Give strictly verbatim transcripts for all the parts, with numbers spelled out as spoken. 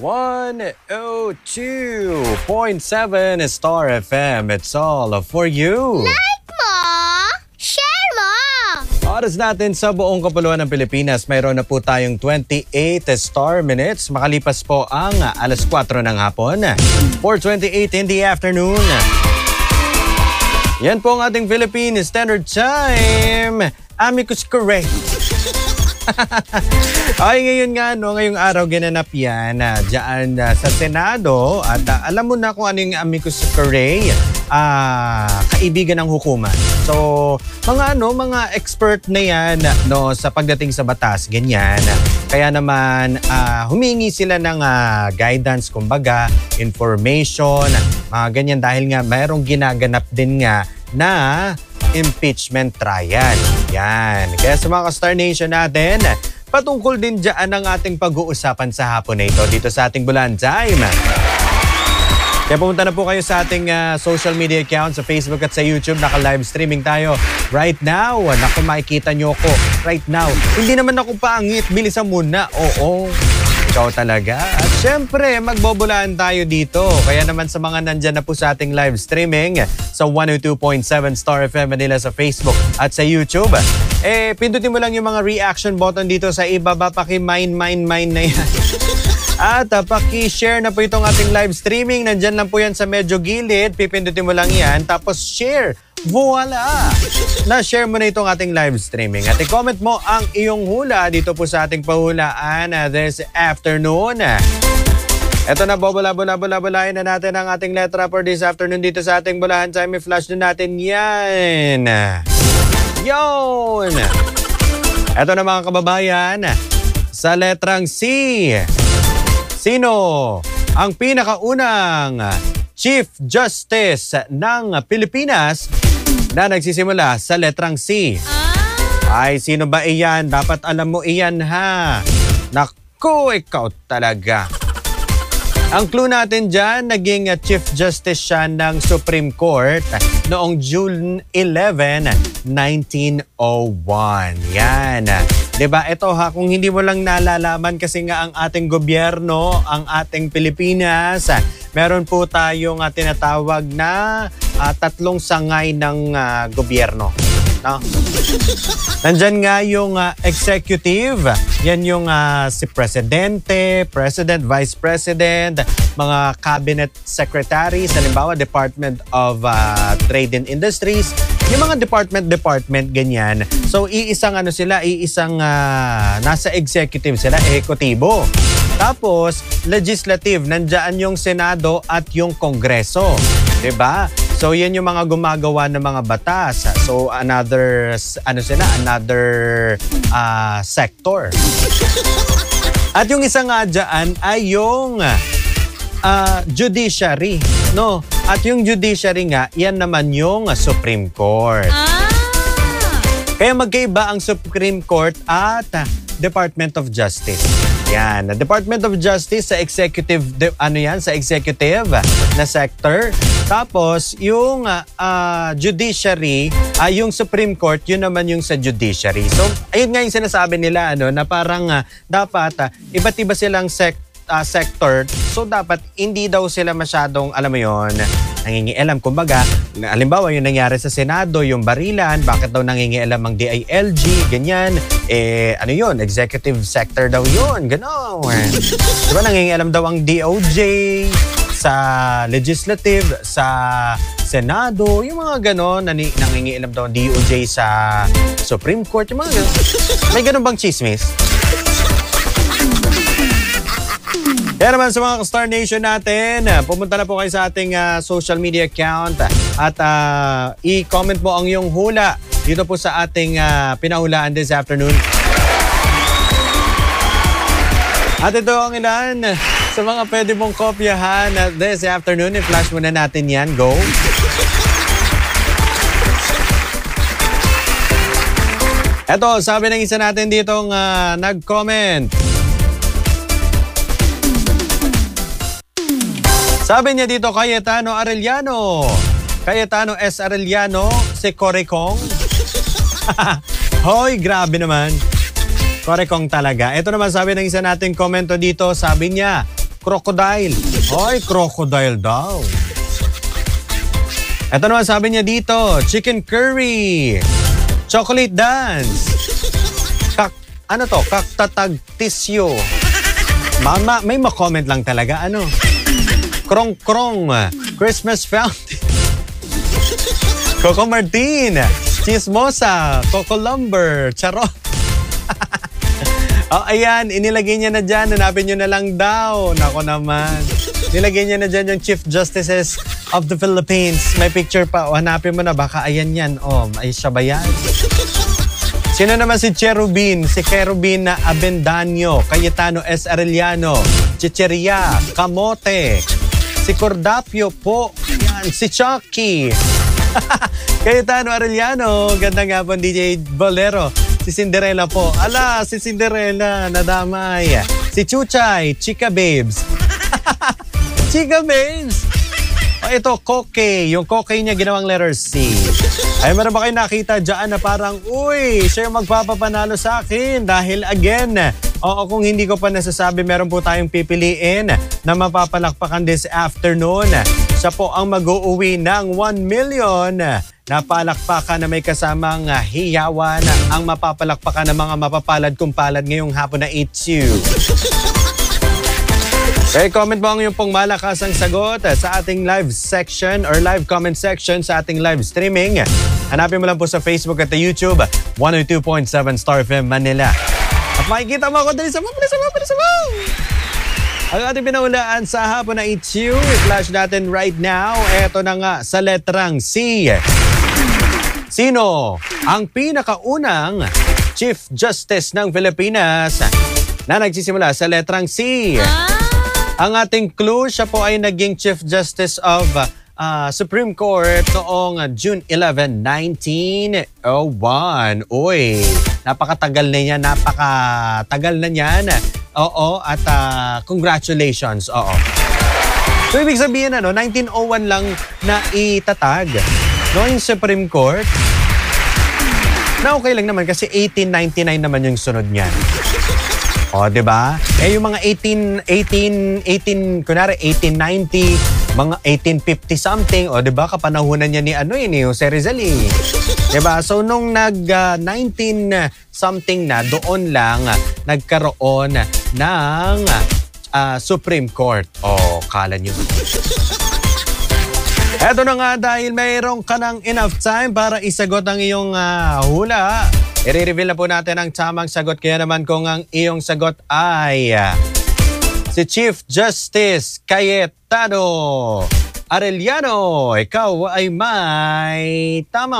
one oh two point seven Star F M. It's all for you. Like mo! Share mo! Oras natin sa buong kapuluan ng Pilipinas, mayroon na po tayong twenty-eight star minutes. Makalipas po ang alas kwatro ng hapon. four twenty-eight in the afternoon. Yan po ang ating Philippine Standard Time. Amicus Correct. Ay, ngayon nga, no, ngayong araw ginanap yan uh, dyan uh, sa Senado. At uh, alam mo na kung ano yung amicus curiae, uh, kaibigan ng hukuman. So, mga ano, mga expert na yan no, sa pagdating sa batas, ganyan. Kaya naman, uh, humingi sila ng uh, guidance, kumbaga, information, mga ganyan. Dahil nga, mayroong ginaganap din nga na impeachment trial. Yan. Kaya sa mga Star Nation natin, patungkol din dyan ang ating pag-uusapan sa hapon na ito dito sa ating Bulan Time. Kaya pumunta na po kayo sa ating uh, social media account sa Facebook at sa YouTube. Naka-live streaming tayo right now. Naku, makikita nyo ko right now. Hindi naman ako pangit. Bilisan muna. Oo. Ikaw talaga. At syempre, magbobolaan tayo dito. Kaya naman sa mga nandyan na po sa ating live streaming sa one oh two point seven Star F M Manila sa Facebook at sa YouTube, eh, pindutin mo lang yung mga reaction button dito sa ibaba. Paki-mine, mine, mine na yan. At uh, paki-share na po itong ating live streaming. Nandyan lang po yan sa medyo gilid. Pipindutin mo lang yan. Tapos share. Voila! Na-share mo na itong ating live streaming. At i-comment mo ang iyong hula dito po sa ating pahulaan uh, this afternoon. Ito na po, bula-bula-bula-bulain na natin ang ating letra for this afternoon dito sa ating Bulahan Time. I-flash na natin yan. Yon! Ito na mga kababayan, sa letrang C. Sino ang pinakaunang Chief Justice ng Pilipinas na nagsisimula sa letrang C? Ah. Ay, sino ba iyan? Dapat alam mo iyan, ha? Naku, ikaw talaga. Ang clue natin dyan, naging Chief Justice siya ng Supreme Court noong June eleventh, nineteen oh one. Yan. Diba? Ito ha, kung hindi mo lang nalalaman kasi nga ang ating gobyerno, ang ating Pilipinas, meron po tayong uh, tinatawag na uh, tatlong sangay ng uh, gobyerno. No? Nandyan nga yung uh, executive, yan yung uh, si Presidente, President, Vice President, mga cabinet secretaries, halimbawa Department of uh, Trade and Industries, yung mga department-department, ganyan. So, iisang ano sila, iisang uh, nasa executive sila, ehekutibo. Tapos, legislative, nandyan yung Senado at yung Kongreso. Diba? So, yan yung mga gumagawa ng mga batas. So, another, ano sila, another uh, sector. At yung isa nga dyan ay yung uh, judiciary, no? At yung judiciary nga, yan naman yung Supreme Court. Ah! Kaya magkaiba ang Supreme Court at Department of Justice. Yan, Department of Justice sa executive, de, ano yan, sa executive na sector. Tapos, yung uh, judiciary, uh, yung Supreme Court, yun naman yung sa judiciary. So, ayun nga yung sinasabi nila, ano, na parang uh, dapat, uh, iba't iba silang sect, uh, sector. So, dapat hindi daw sila masyadong, alam mo yun, nangingialam. Kumbaga, halimbawa yung nangyari sa Senado, yung barilan, bakit daw nangingialam ang D I L G, ganyan. Eh, ano yun, executive sector daw yun, gano'n. Diba nangingialam daw ang D O J, sa legislative, sa Senado, yung mga gano'n, nangingialam daw ang D O J sa Supreme Court, yung mga gano'n. May gano'n bang chismis? Kaya naman sa mga Star Nation natin, pumunta na po kayo sa ating uh, social media account at uh, i-comment mo ang iyong hula dito po sa ating uh, pinahulaan this afternoon. At ito ang ilan sa mga pwede mong kopyahan this afternoon. I-flash muna natin yan. Go! Ito, sabi ng isa natin ditong uh, nag-comment. Sabi niya dito, Cayetano Arellano. Cayetano S. Arellano, si Corecong. Hoy, grabe naman. Corecong talaga. Ito naman sabi ng isa nating komento dito, sabi niya, Crocodile. Hoy, crocodile daw. Ito naman sabi niya dito, chicken curry, chocolate dance, kak, ano to, kaktatagtisyo. Mama, may ma-comment lang talaga, ano? Krong-krong, Christmas fountain, Coco Martin, chismosa, Coco Lumber, charot. Oh, ayan, inilagay niya na dyan. Hanapin niyo na lang daw. Nako naman. Nilagay niya na dyan yung Chief Justices of the Philippines. May picture pa. O, hanapin mo na. Baka ayan yan. O, ay siya ba yan? Sino naman si Cherubin? Si Cherubin na Abendanyo, Cayetano S. Arellano, Chicheria, Kamote, si Cordapio po. Yan, si Chucky. Cayetano Arellano. Ganda nga po, D J Bolero. Si Cinderella po. Ala, si Cinderella, nadamay. Si Chuchay, Chika Babes. Chika Babes. O ito, Koke. Yung Koke niya ginawang letter C. Ay, meron ba kayo nakita dyan na parang, uy, siya yung magpapapanalo sa akin? Dahil again, oo, kung hindi ko pa nasasabi, meron po tayong pipiliin na mapapalakpakan this afternoon. Siya po ang mag-uuwi ng one million na palakpakan na may kasamang uh, hiyawan ang mapapalakpakan ng mga mapapalad kumpalad ngayong hapon na eight-two. Okay, comment mo ang iyong pong malakasang sagot uh, sa ating live section or live comment section sa ating live streaming. Hanapin mo lang po sa Facebook at YouTube, one oh two point seven Star F M Manila. At makikita mo ako dali sa mga, dali sa mga, dali sa mga. Ang ating pinaulaan sa hapon na eight-two, i-flash natin right now. Eto na nga sa letrang C. Sino ang pinakaunang Chief Justice ng Pilipinas na nagsisimula sa letrang C? Ang ating clue, siya po ay naging Chief Justice of uh, Supreme Court noong June eleventh, nineteen oh one. Uy, napakatagal na niya, napakatagal na niyan. Oo, at uh, congratulations. Oo. So, ibig sabihin, ano, nineteen oh one lang na itatag. No, yung Supreme Court. Na okay lang naman kasi eighteen ninety-nine naman yung sunod niyan. O, di ba? Eh, yung mga eighteen, eighteen, eighteen, kunwari eighteen ninety, mga eighteen fifty something, o, di ba? Kapanahunan niya ni ano yun, ni Jose Rizal. Di ba? So, nung nag uh, nineteen something na, doon lang uh, nagkaroon ng uh, Supreme Court. O, kala nyo. Eto na nga, dahil mayroong ka ng enough time para isagot ang iyong uh, hula. I-reveal na po natin ang tamang sagot. Kaya naman kung ang iyong sagot ay uh, si Chief Justice Cayetano Arellano, ikaw ay may tama.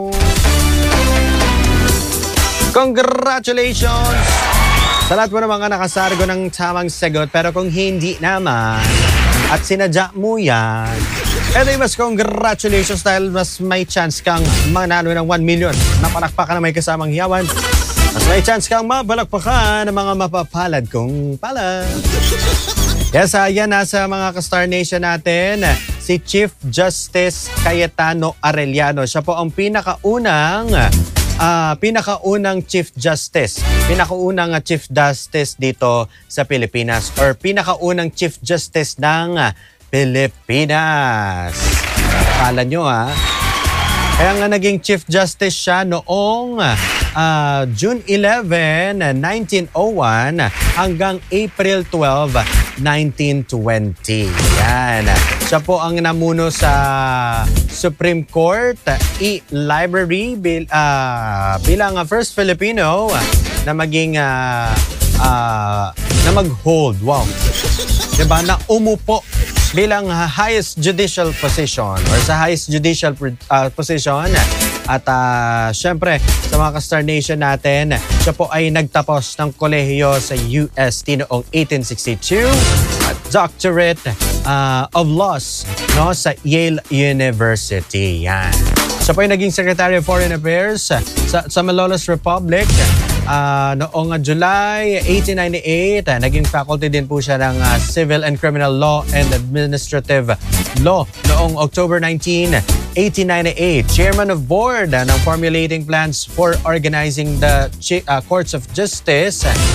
Congratulations sa lahat mo ng mga nakasargo ng tamang sagot. Pero kung hindi naman at sinadya mo yan, eto mas congratulations dahil mas may chance kang manalo ng one million. Napalakpakan na may kasamang hiyawan. Mas may chance kang mabalakpakan ng mga mapapalad kong palad. Yes, uh, yan nasa mga ka-Star Nation natin. Si Chief Justice Cayetano Arellano. Siya po ang pinakaunang uh, pinakaunang Chief Justice. Pinakaunang uh, Chief Justice dito sa Pilipinas or pinakaunang Chief Justice ng uh, Pilipinas. Akala nyo ha. Kaya nga naging Chief Justice siya noong uh, June eleventh, nineteen oh one hanggang April twelfth, nineteen twenty. Yan. Siya po ang namuno sa Supreme Court E-Library bil, uh, bilang uh, first Filipino na maging uh, uh, na mag-hold. Wow. Diba? Na umupo bilang highest judicial position or sa highest judicial uh, position. At uh, syempre, sa mga ka-Star Nation natin, siya po ay nagtapos ng kolehiyo sa U S T noong eighteen sixty-two at Doctorate uh, of Laws no, sa Yale University. Yan. Siya po ay naging Secretary of Foreign Affairs sa, sa Malolos Republic. Uh, noong July eighteen ninety-eight, uh, naging faculty din po siya ng uh, Civil and Criminal Law and Administrative Law. Noong October nineteenth, eighteen ninety-eight, Chairman of Board uh, ng Formulating Plans for Organizing the Ch- uh, Courts of Justice.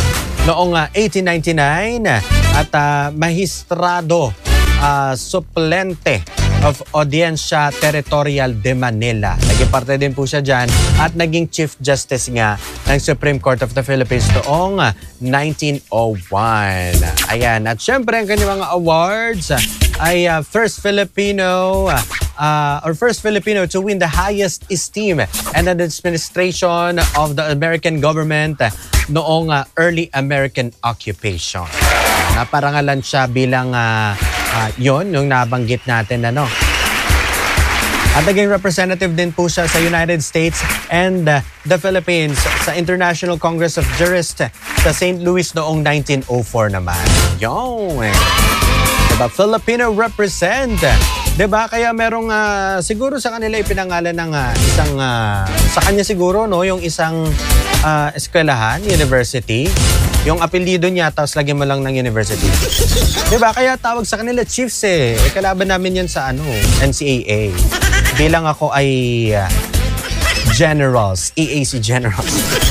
noong ah, eighteen ninety-nine at ah, Magistrado uh, Suplente of Audiencia Territorial de Manila. Naging parte din po siya dyan at naging Chief Justice nga ng Supreme Court of the Philippines noong nineteen oh one. Ayan, at syempre ang kanyang mga awards ay uh, First Filipino uh, or First Filipino to win the highest esteem and administration of the American government noong uh, early American occupation. Naparangalan siya bilang uh, uh, yon yung nabanggit natin ano. At naging representative din po siya sa United States and uh, the Philippines sa International Congress of Jurists sa Saint Louis noong nineteen oh four naman. Yon! Diba? Filipino represent. Diba? Kaya merong uh, siguro sa kanila ipinangalan ng uh, isang uh, sa kanya siguro no yung isang uh, eskwelahan, university. Yung apelyido niya, tapos lagyan mo lang ng university. Diba? Kaya tawag sa kanila chiefs eh. E, kalaban namin yan sa ano, N C A A. Bilang ako ay uh, generals. E A C generals.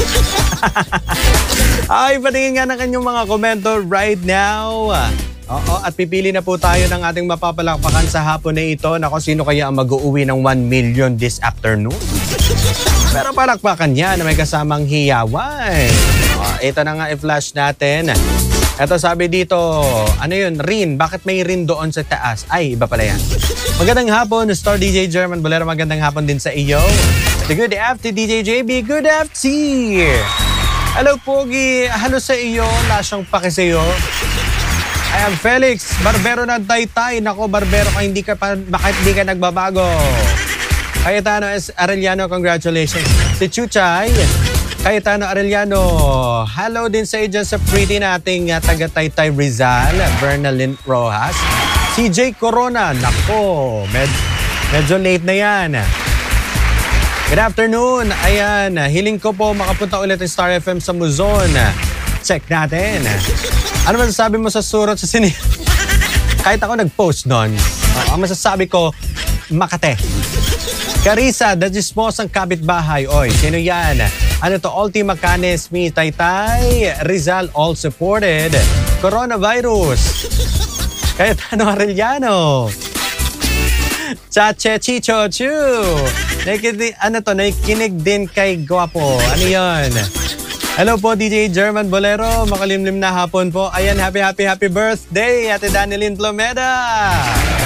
Ay, patingin nga ng kanyang mga komento right now. Oo, at pipili na po tayo ng ating mapapalakpakan sa hapon na ito. Nako, sino kaya ang mag-uuwi ng one million this afternoon? Pero palakpakan niya na may kasamang hiyaway. Uh, ito na nga i-flash natin. Ito sabi dito, ano yun, Rin. Bakit may Rin doon sa taas? Ay, iba pala yan. Magandang hapon, Star D J German Bolero. Magandang hapon din sa iyo. The good afternoon, D J J B. Good afternoon. Hello, Pogi. Hello sa iyo. Lasyang paki sa iyo. I am Felix, barbero ng Taytay. Nako, barbero ka, hindi ka pa, bakit hindi ka nagbabago? Cayetano S. Arellano, congratulations. Si Chuchay, Cayetano Arellano, hello din sa iyo sa pretty nating uh, taga-Taytay Rizal, Bernalyn Rojas. Si J. Corona, nako, med medyo late na yan. Good afternoon, ayan, hiling ko po makapunta ulit ng Star F M sa Luzon. Check natin. Ano masasabi mo sa surot sa sini? Kahit ako nag-post nun, uh, ang masasabi ko, Makate. Carissa, the Gismosang Kapitbahay. Oy, sino yan? Ano to? Ultima Canes, Mi Taytay, Rizal, all supported. Coronavirus. Cayetano Arellano. Chache Chicho Chu. Nakikinig, ano to? Nakikinig din kay Guapo. Ano yun? Hello po, D J German Bolero. Makalimlim na hapon po. Ayan, happy, happy, happy birthday, Ate Danilyn Plomeda.